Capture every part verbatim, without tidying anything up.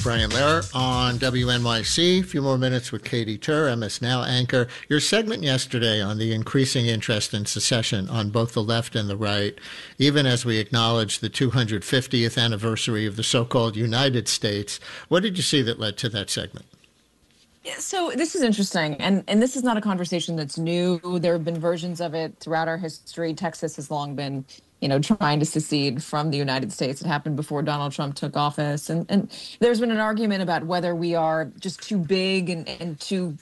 Brian Lehrer on W N Y C. A few more minutes with Katy Tur, M S Now anchor. Your segment yesterday on the increasing interest in secession on both the left and the right, even as we acknowledge the two hundred fiftieth anniversary of the so-called United States. What did you see that led to that segment? Yeah, so this is interesting, and, and this is not a conversation that's new. There have been versions of it throughout our history. Texas has long been, you know, trying to secede from the United States. It happened before Donald Trump took office. And, and there's been an argument about whether we are just too big and, and too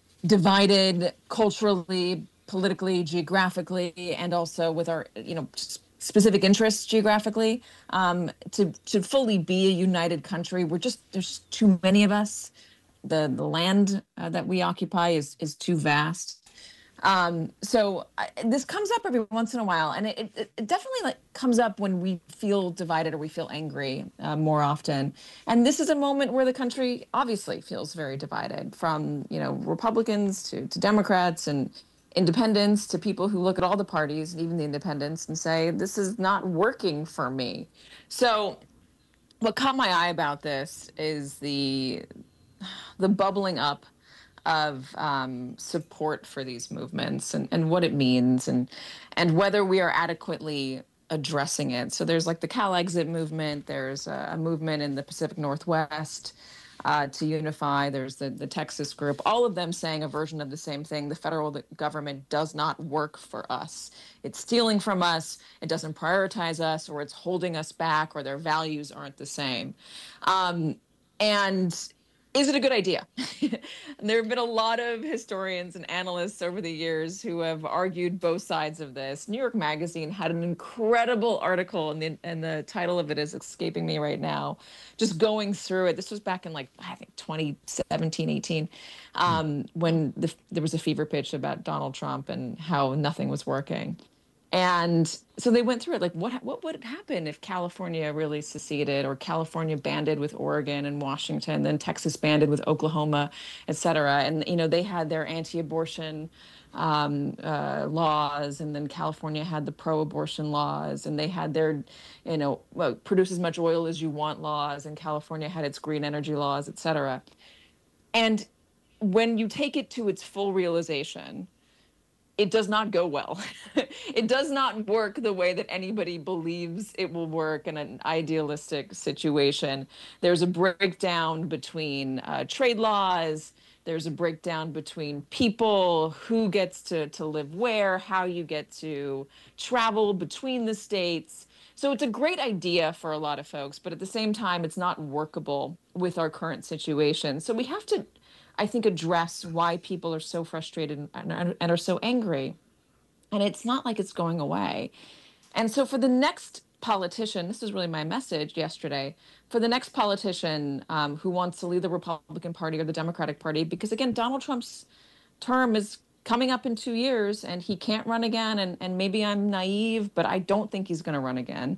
divided culturally, politically, geographically, and also with our, you know, specific interests geographically, um, to, to fully be a united country. We're just, there's too many of us. The, the land uh, that we occupy is, is too vast. Um, so I, this comes up every once in a while, and it, it, it definitely like comes up when we feel divided or we feel angry uh, more often. And this is a moment where the country obviously feels very divided, from, you know, Republicans to, to Democrats and independents to people who look at all the parties and even the independents and say, this is not working for me. So what caught my eye about this is the the bubbling up of um, support for these movements and, and what it means, and and whether we are adequately addressing it. So there's like the CalExit movement. There's a, a movement in the Pacific Northwest uh, to unify. There's the, the Texas group, all of them saying a version of the same thing. The federal government does not work for us. It's stealing from us. It doesn't prioritize us, or it's holding us back, or their values aren't the same. Um, and Is it a good idea? There have been a lot of historians and analysts over the years who have argued both sides of this. New York Magazine had an incredible article, and the, and the title of it is escaping me right now, just going through it. This was back in, like, I think twenty seventeen, eighteen, um, when the, there was a fever pitch about Donald Trump and how nothing was working. And so they went through it, like, what what would happen if California really seceded, or California banded with Oregon and Washington, then Texas banded with Oklahoma, et cetera. And, you know, they had their anti-abortion um, uh, laws, and then California had the pro-abortion laws, and they had their, you know, well, produce as much oil as you want laws, and California had its green energy laws, et cetera. And when you take it to its full realization, it does not go well. It does not work the way that anybody believes it will work in an idealistic situation. There's a breakdown between uh, trade laws. There's a breakdown between people, who gets to, to live where, how you get to travel between the states. So it's a great idea for a lot of folks, but at the same time, it's not workable with our current situation. So we have to, I think, address why people are so frustrated and, and are so angry. And it's not like it's going away. And so for the next politician, this is really my message yesterday, for the next politician um, who wants to lead the Republican Party or the Democratic Party, because, again, Donald Trump's term is coming up in two years and he can't run again. And, and maybe I'm naive, but I don't think he's going to run again.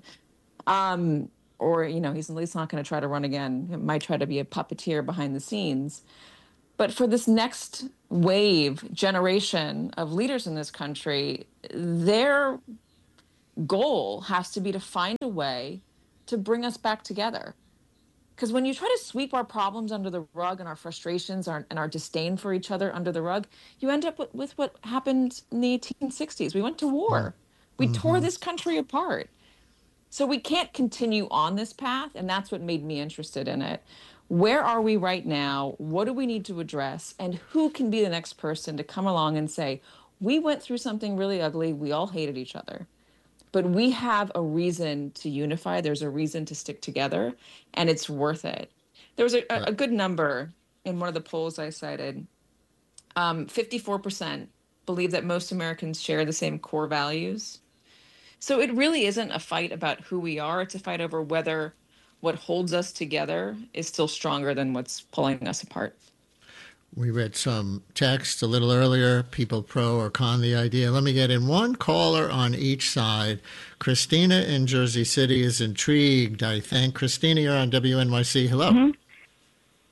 Um, or, you know, he's at least not going to try to run again. He might try to be a puppeteer behind the scenes. But for this next wave, generation of leaders in this country, their goal has to be to find a way to bring us back together. Because when you try to sweep our problems under the rug, and our frustrations our, and our disdain for each other under the rug, you end up with, with what happened in the eighteen sixties. We went to war. We mm-hmm. tore this country apart. So we can't continue on this path, and that's what made me interested in it. Where are we right now? What do we need to address? And who can be the next person to come along and say, we went through something really ugly. We all hated each other. But we have a reason to unify. There's a reason to stick together, and it's worth it. There was a, a, a good number in one of the polls I cited. Um, fifty-four percent believe that most Americans share the same core values. So it really isn't a fight about who we are. It's a fight over whether what holds us together is still stronger than what's pulling us apart. We read some text a little earlier, people pro or con the idea. Let me get in one caller on each side. Christina in Jersey City is intrigued. I think. Christina, you're on W N Y C. Hello. Mm-hmm.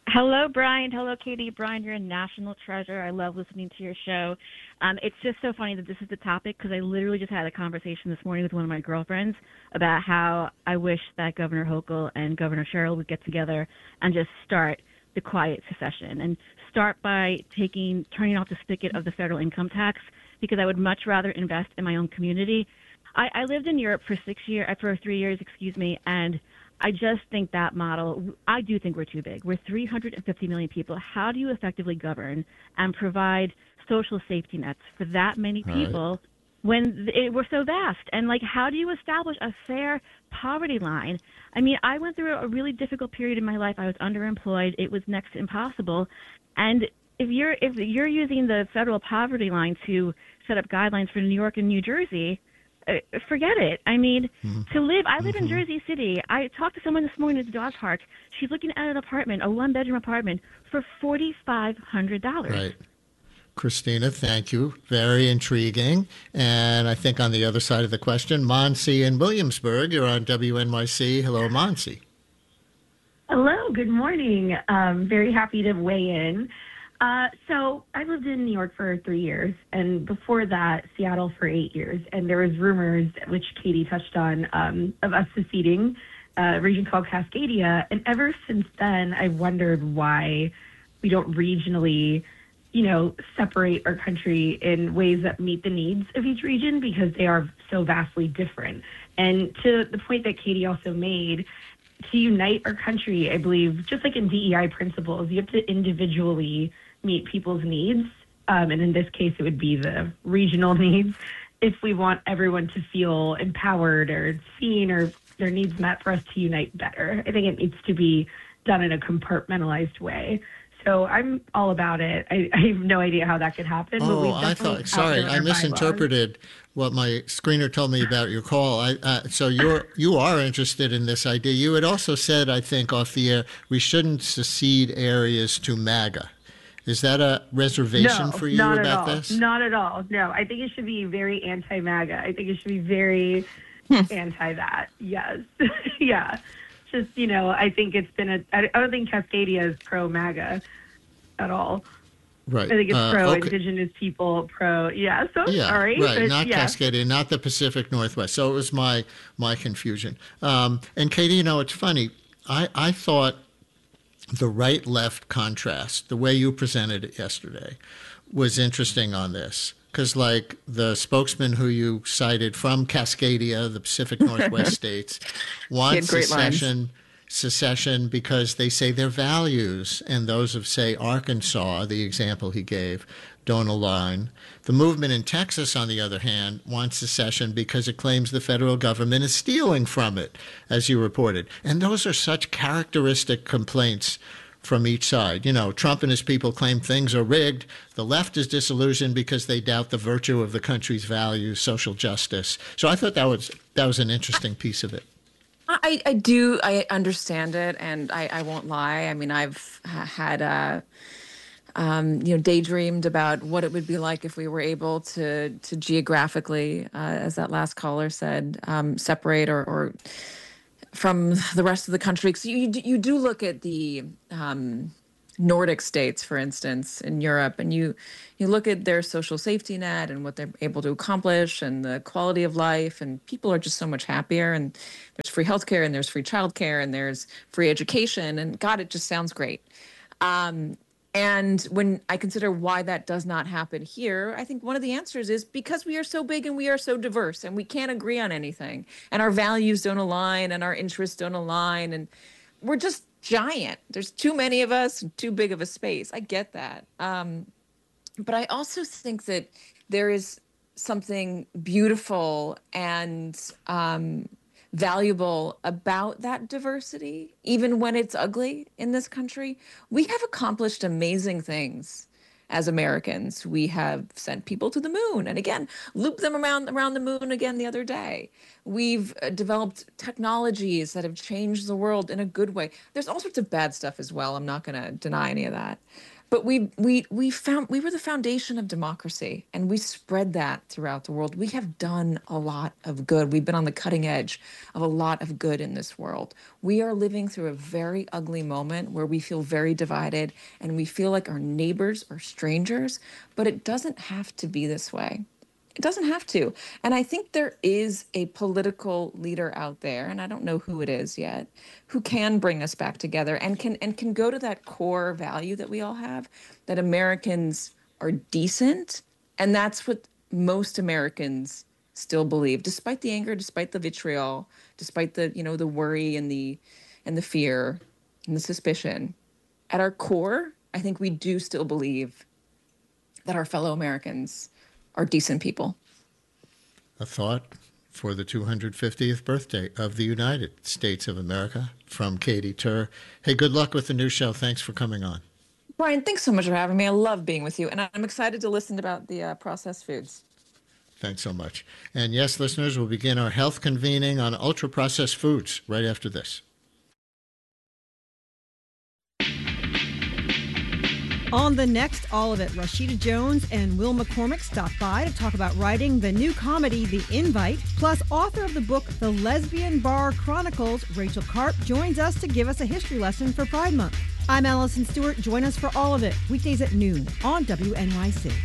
Hello, Brian. Hello, Katie. Brian, you're a national treasure. I love listening to your show. Um, it's just so funny that this is the topic because I literally just had a conversation this morning with one of my girlfriends about how I wish that Governor Hochul and Governor Sherrill would get together and just start the quiet secession and start by taking, turning off the spigot of the federal income tax because I would much rather invest in my own community. I, I lived in Europe for six years, for three years, excuse me, and I just think that model, I do think we're too big. We're three hundred fifty million people. How do you effectively govern and provide social safety nets for that many All right. people when it, we're so vast? And, like, how do you establish a fair poverty line? I mean, I went through a really difficult period in my life. I was underemployed. It was next to impossible. And if you're if you're using the federal poverty line to set up guidelines for New York and New Jersey, uh, forget it. I mean, mm-hmm. to live, I live mm-hmm. in Jersey City. I talked to someone this morning at the dog park. She's looking at an apartment, a one-bedroom apartment, for four thousand five hundred dollars. Right. Christina, thank you. Very intriguing. And I think on the other side of the question, Monsi in Williamsburg, you're on W N Y C. Hello, Monsi. Hello, good morning. Um, very happy to weigh in. Uh, so I lived in New York for three years, and before that, Seattle for eight years. And there was rumors, which Katie touched on, um, of us seceding, uh, a region called Cascadia. And ever since then, I've wondered why we don't regionally, you know, separate our country in ways that meet the needs of each region because they are so vastly different. And to the point that Katie also made, to unite our country, I believe, just like in D E I principles, you have to individually meet people's needs. Um, and in this case, it would be the regional needs. If we want everyone to feel empowered or seen or their needs met for us to unite better, I think it needs to be done in a compartmentalized way. So I'm all about it. I, I have no idea how that could happen. Oh, but we I thought, sorry, I misinterpreted bylaws. What my screener told me about your call. I, uh, so you're, you are interested in this idea. You had also said, I think, off the air, we shouldn't secede areas to MAGA. Is that a reservation no, for you not about at all. this? Not at all. No, I think it should be very anti-MAGA. I think it should be very anti that. Yes. Yeah. Just, you know, I think it's been a, I don't think Cascadia is pro-MAGA at all. Right. I think it's uh, pro-indigenous okay. people, pro, yeah, so yeah, sorry. Right, but, not yeah. Cascadia, not the Pacific Northwest. So it was my my confusion. Um, and Katie, you know, it's funny. I, I thought the right-left contrast, the way you presented it yesterday, was interesting on this. Because, like, the spokesman who you cited from Cascadia, the Pacific Northwest states, wants secession, secession because they say their values and those of, say, Arkansas, the example he gave, don't align. The movement in Texas, on the other hand, wants secession because it claims the federal government is stealing from it, as you reported. And those are such characteristic complaints from each side. You know, Trump and his people claim things are rigged. The left is disillusioned because they doubt the virtue of the country's values, social justice. So I thought that was that was an interesting piece of it. I, I do. I understand it, and I, I won't lie. I mean, I've had uh, um, you know, daydreamed about what it would be like if we were able to to geographically, uh, as that last caller said, um, separate or, or from the rest of the country. Because you you do look at the um, Nordic states, for instance, in Europe, and you you look at their social safety net and what they're able to accomplish and the quality of life, and people are just so much happier. And there's free healthcare, and there's free childcare, and there's free education, and God, it just sounds great. Um, And when I consider why that does not happen here, I think one of the answers is because we are so big and we are so diverse and we can't agree on anything and our values don't align and our interests don't align and we're just giant. There's too many of us and too big of a space. I get that. Um, but I also think that there is something beautiful and um, valuable about that diversity, even when it's ugly in this country. We have accomplished amazing things as Americans. We have sent people to the moon and again, looped them around around the moon again the other day. We've uh, developed technologies that have changed the world in a good way. There's all sorts of bad stuff as well. I'm not going to deny any of that. But we we we found we were the foundation of democracy, and we spread that throughout the world. We have done a lot of good. We've been on the cutting edge of a lot of good in this world. We are living through a very ugly moment where we feel very divided and we feel like our neighbors are strangers, but it doesn't have to be this way. It doesn't have to. And I think there is a political leader out there, and I don't know who it is yet, who can bring us back together and can and can go to that core value that we all have, that Americans are decent. And that's what most Americans still believe, despite the anger, despite the vitriol, despite the, you know, the worry and the and the fear and the suspicion. At our core, I think we do still believe that our fellow Americans are decent people. A thought for the two hundred fiftieth birthday of the United States of America from Katy Tur. Hey, good luck with the new show. Thanks for coming on. Brian, thanks so much for having me. I love being with you, and I'm excited to listen about the uh, processed foods. Thanks so much. And yes, listeners, we'll begin our health convening on ultra-processed foods right after this. On the next All of It, Rashida Jones and Will McCormick stop by to talk about writing the new comedy, The Invite. Plus, author of the book, The Lesbian Bar Chronicles, Rachel Karp, joins us to give us a history lesson for Pride Month. I'm Allison Stewart. Join us for All of It, weekdays at noon on W N Y C.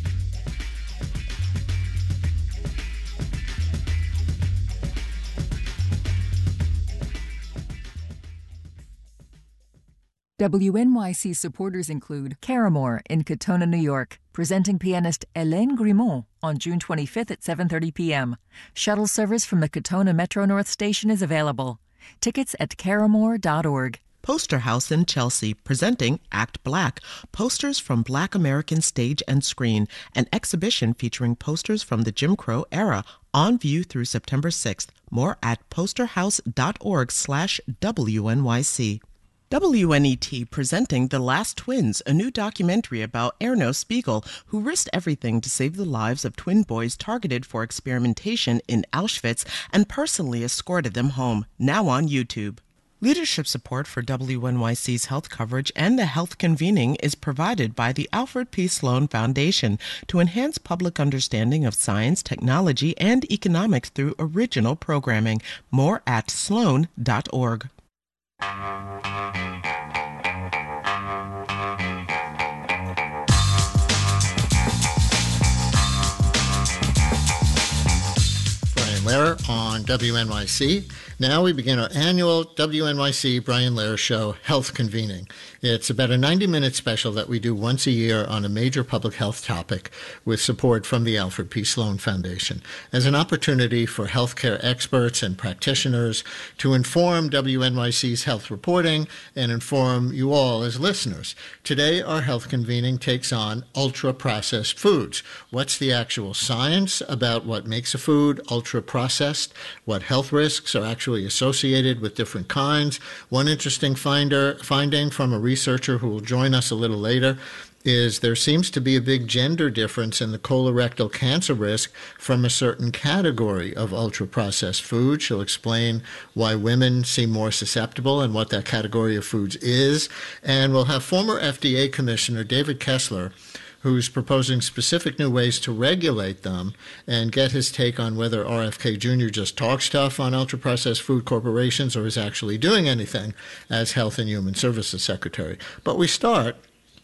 W N Y C supporters include Caramore in Katona, New York, presenting pianist Hélène Grimaud on June twenty-fifth at seven thirty p.m. Shuttle service from the Katona Metro North Station is available. Tickets at caramore dot org. Poster House in Chelsea, presenting Act Black, posters from Black American stage and screen, an exhibition featuring posters from the Jim Crow era, on view through September sixth. More at posterhouse dot org slash W N Y C. W N E T presenting The Last Twins, a new documentary about Erno Spiegel, who risked everything to save the lives of twin boys targeted for experimentation in Auschwitz and personally escorted them home, now on YouTube. Leadership support for W N Y C's health coverage and the health convening is provided by the Alfred P. Sloan Foundation to enhance public understanding of science, technology, and economics through original programming. More at sloan dot org. Brian Lehrer on W N Y C. Now we begin our annual W N Y C Brian Lehrer Show Health Convening. It's about a ninety-minute special that we do once a year on a major public health topic with support from the Alfred P. Sloan Foundation as an opportunity for healthcare experts and practitioners to inform W N Y C's health reporting and inform you all as listeners. Today, our health convening takes on ultra-processed foods. What's the actual science about what makes a food ultra-processed? What health risks are actually associated with different kinds? One interesting finder, finding from a researcher who will join us a little later is there seems to be a big gender difference in the colorectal cancer risk from a certain category of ultra-processed food. She'll explain why women seem more susceptible and what that category of foods is. And we'll have former F D A Commissioner David Kessler, who's proposing specific new ways to regulate them, and get his take on whether R F K Junior just talks tough on ultra-processed food corporations or is actually doing anything as Health and Human Services Secretary. But we start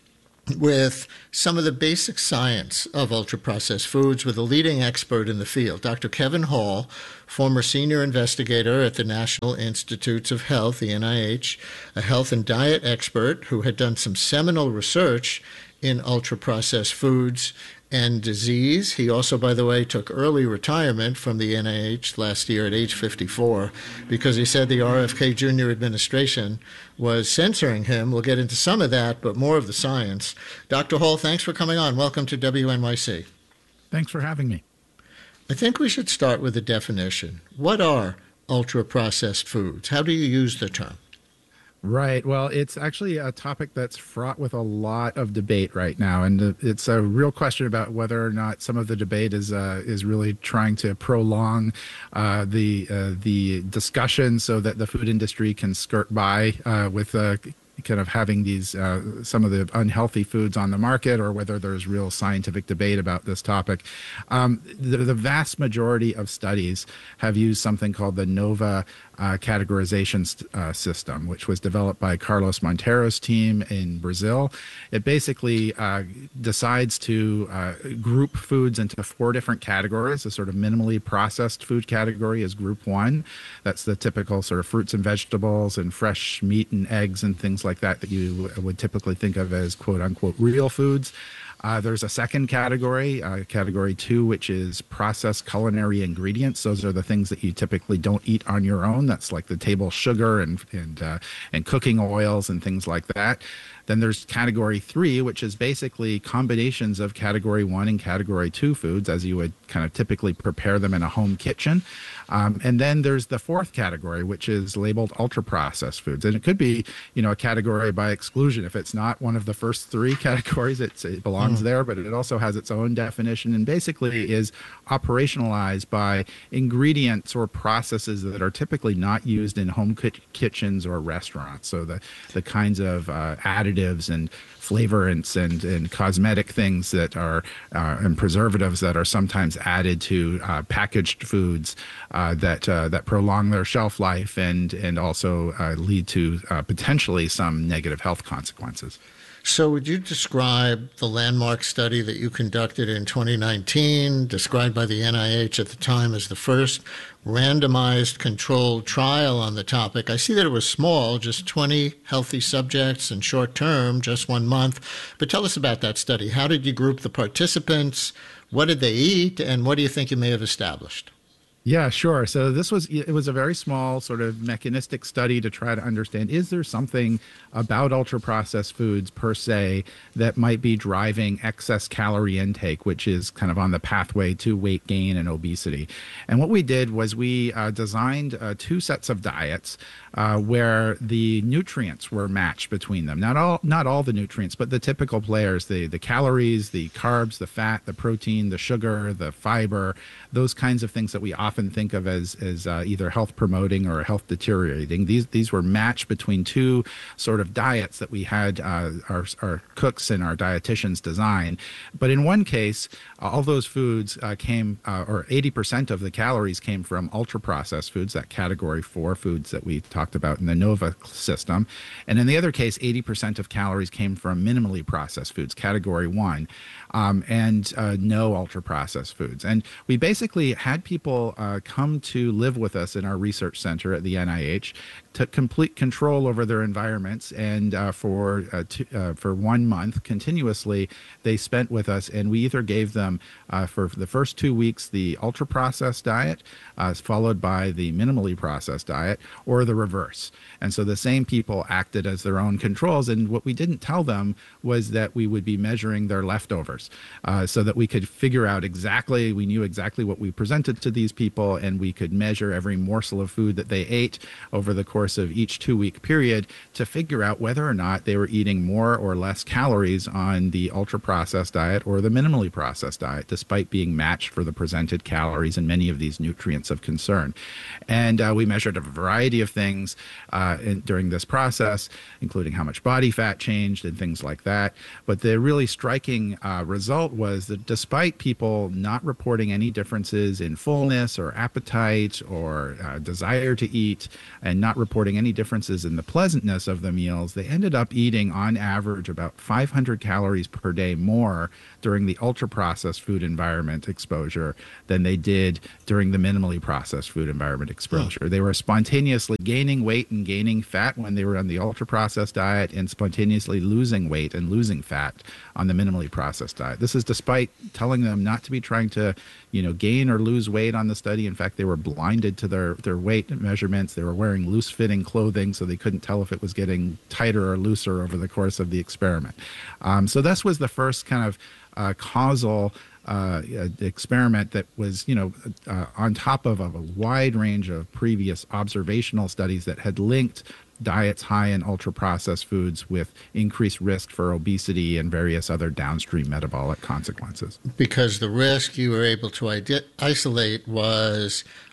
with some of the basic science of ultra-processed foods with a leading expert in the field, Doctor Kevin Hall, former senior investigator at the National Institutes of Health, the N I H, a health and diet expert who had done some seminal research in ultra-processed foods and disease. He also, by the way, took early retirement from the N I H last year at age fifty-four because he said the R F K Junior administration was censoring him. We'll get into some of that, but more of the science. Doctor Hall, thanks for coming on. Welcome to W N Y C. Thanks for having me. I think we should start with a definition. What are ultra-processed foods? How do you use the term? Right. Well, it's actually a topic that's fraught with a lot of debate right now, and it's a real question about whether or not some of the debate is uh, is really trying to prolong uh, the uh, the discussion so that the food industry can skirt by uh, with uh, kind of having these uh, some of the unhealthy foods on the market, or whether there's real scientific debate about this topic. Um, the, the vast majority of studies have used something called the NOVA uh, categorization uh, system, which was developed by Carlos Montero's team in Brazil. It basically uh, decides to uh, group foods into four different categories. The sort of minimally processed food category is group one. That's the typical sort of fruits and vegetables and fresh meat and eggs and things like that that you would typically think of as quote unquote real foods. Uh, there's a second category, uh, category two, which is processed culinary ingredients. Those are the things that you typically don't eat on your own. That's like the table sugar and and uh, and cooking oils and things like that. Then there's category three, which is basically combinations of category one and category two foods, as you would kind of typically prepare them in a home kitchen. Um, and then there's the fourth category, which is labeled ultra-processed foods. And it could be, you know, a category by exclusion. If it's not one of the first three categories, it's, it belongs mm. there, but it also has its own definition and basically is operationalized by ingredients or processes that are typically not used in home kitchens or restaurants. So the, the kinds of uh, additives and flavorants and, and cosmetic things that are uh, and preservatives that are sometimes added to uh, packaged foods uh, that uh, that prolong their shelf life and and also uh, lead to uh, potentially some negative health consequences. So would you describe the landmark study that you conducted in twenty nineteen, described by the N I H at the time as the first randomized controlled trial on the topic? I see that it was small, just twenty healthy subjects and short term, just one month. But tell us about that study. How did you group the participants? What did they eat? And what do you think you may have established? Yeah, sure. So this was, it was a very small sort of mechanistic study to try to understand, is there something about ultra-processed foods per se that might be driving excess calorie intake, which is kind of on the pathway to weight gain and obesity. And what we did was we uh, designed uh, two sets of diets uh, where the nutrients were matched between them. Not all, not all the nutrients, but the typical players, the, the calories, the carbs, the fat, the protein, the sugar, the fiber, those kinds of things that we often think of as, as uh, either health promoting or health deteriorating. These, these were matched between two sort of diets that we had uh, our, our cooks and our dietitians design. But in one case, all those foods uh, came, uh, or eighty percent of the calories came from ultra-processed foods, that category four foods that we talked about in the NOVA system. And in the other case, eighty percent of calories came from minimally processed foods, category one, um, and uh, no ultra-processed foods. And we basically had people uh, come to live with us in our research center at the N I H, took complete control over their environments, and uh, for uh, two, uh, for one month continuously they spent with us, and we either gave them uh, for the first two weeks the ultra processed diet uh, followed by the minimally processed diet, or the reverse. And so the same people acted as their own controls, and what we didn't tell them was that we would be measuring their leftovers uh, so that we could figure out exactly, we knew exactly what we presented to these people, and we could measure every morsel of food that they ate over the course of each two-week period to figure out whether or not they were eating more or less calories on the ultra-processed diet or the minimally processed diet, despite being matched for the presented calories and many of these nutrients of concern. And uh, we measured a variety of things uh, in, during this process, including how much body fat changed and things like that. But the really striking uh, result was that despite people not reporting any differences in fullness or appetite or uh, desire to eat, and not reporting any differences in the pleasantness of the meals, they ended up eating on average about five hundred calories per day more during the ultra-processed food environment exposure than they did during the minimally processed food environment exposure. Oh. They were spontaneously gaining weight and gaining fat when they were on the ultra-processed diet, and spontaneously losing weight and losing fat on the minimally processed diet. This is despite telling them not to be trying to, you know, gain or lose weight on the study. In fact, they were blinded to their, their weight measurements. They were wearing loose-fitting clothing, so they couldn't tell if it was getting tighter or looser over the course of the experiment. Um, so this was the first kind of uh, causal uh, experiment that was, you know, uh, on top of, of a wide range of previous observational studies that had linked diets high in ultra-processed foods with increased risk for obesity and various other downstream metabolic consequences. Because the risk you were able to ide- isolate was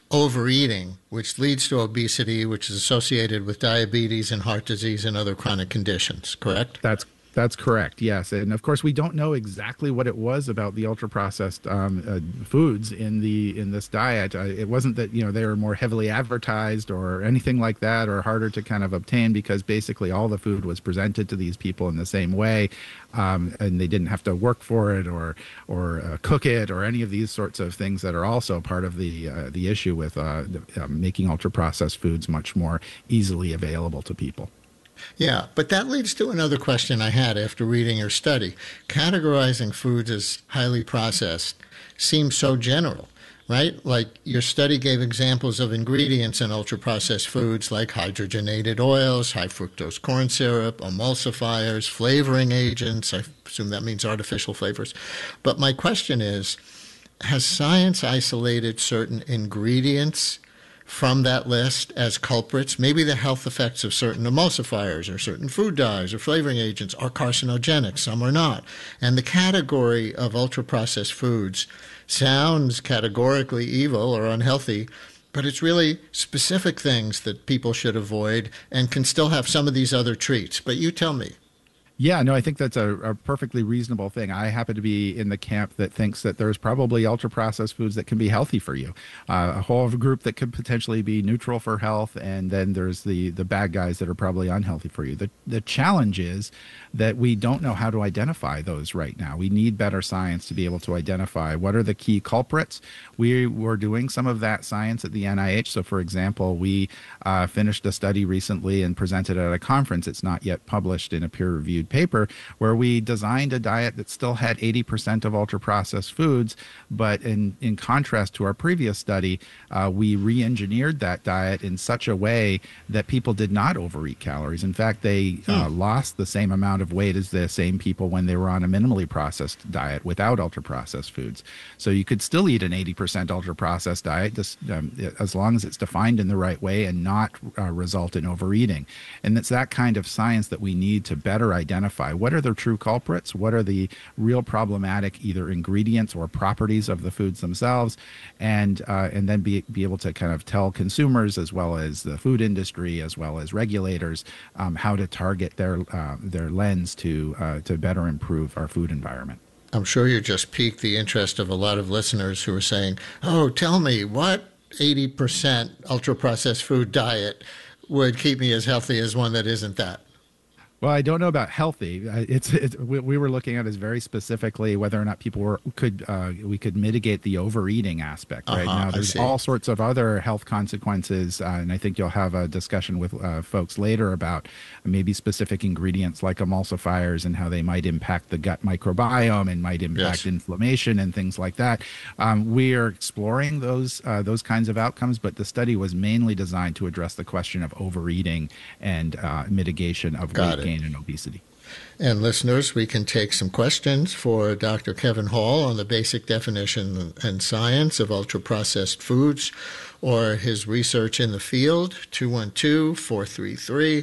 overeating, which leads to obesity, which is associated with diabetes and heart disease and other chronic conditions, correct? That's That's correct, yes. And of course, we don't know exactly what it was about the ultra-processed um, uh, foods in the in this diet. Uh, it wasn't that, you know, they were more heavily advertised or anything like that, or harder to kind of obtain, because basically all the food was presented to these people in the same way, um, and they didn't have to work for it or or uh, cook it or any of these sorts of things that are also part of the uh, the issue with uh, the, uh, making ultra-processed foods much more easily available to people. Yeah, but that leads to another question I had after reading your study. Categorizing foods as highly processed seems so general, right? Like your study gave examples of ingredients in ultra-processed foods like hydrogenated oils, high fructose corn syrup, emulsifiers, flavoring agents. I assume that means artificial flavors. But my question is, has science isolated certain ingredients from that list as culprits? Maybe the health effects of certain emulsifiers or certain food dyes or flavoring agents are carcinogenic, some are not. And the category of ultra-processed foods sounds categorically evil or unhealthy, but it's really specific things that people should avoid and can still have some of these other treats. But you tell me. Yeah, no, I think that's a, a perfectly reasonable thing. I happen to be in the camp that thinks that there's probably ultra-processed foods that can be healthy for you. Uh, a whole group that could potentially be neutral for health, and then there's the the bad guys that are probably unhealthy for you. The the challenge is that we don't know how to identify those right now. We need better science to be able to identify what are the key culprits. We were doing some of that science at the N I H. So, for example, we uh, finished a study recently and presented at a conference. It's not yet published in a peer-reviewed paper, where we designed a diet that still had eighty percent of ultra-processed foods, but in, in contrast to our previous study, uh, we re-engineered that diet in such a way that people did not overeat calories. In fact, they hmm. uh, lost the same amount of weight as the same people when they were on a minimally processed diet without ultra-processed foods. So you could still eat an eighty percent ultra-processed diet, just, um, as long as it's defined in the right way and not uh, result in overeating. And it's that kind of science that we need to better identify Identify what are the true culprits, what are the real problematic either ingredients or properties of the foods themselves, and uh, and then be be able to kind of tell consumers, as well as the food industry, as well as regulators, um, how to target their uh, their lens to uh, to better improve our food environment. I'm sure you just piqued the interest of a lot of listeners who are saying, "Oh, tell me what eighty percent ultra-processed food diet would keep me as healthy as one that isn't that." Well, I don't know about healthy. It's, it's we, we were looking at is very specifically whether or not people were could uh, we could mitigate the overeating aspect. Right uh-huh, now, there's all sorts of other health consequences, uh, and I think you'll have a discussion with uh, folks later about maybe specific ingredients like emulsifiers and how they might impact the gut microbiome and might impact yes. inflammation and things like that. Um, we are exploring those uh, those kinds of outcomes, but the study was mainly designed to address the question of overeating and uh, mitigation of Got weight it. gain and obesity. And listeners, we can take some questions for Doctor Kevin Hall on the basic definition and science of ultra-processed foods or his research in the field. two one two, four three three,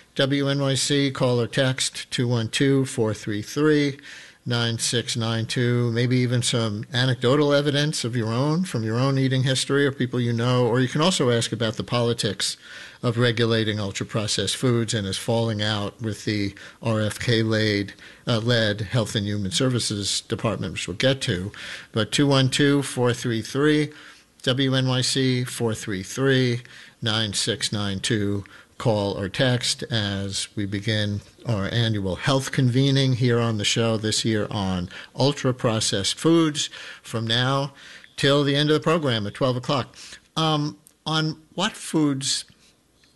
W N Y C, call or text two one two, four three three, nine six nine two, maybe even some anecdotal evidence of your own, from your own eating history or people you know, or you can also ask about the politics of regulating ultra-processed foods and is falling out with the R F K-led uh, led Health and Human Services Department, which we'll get to. But two one two, four three three, W N Y C, four three three, nine six nine two. Call or text as we begin our annual health convening here on the show this year on ultra-processed foods from now till the end of the program at twelve o'clock. Um, on what foods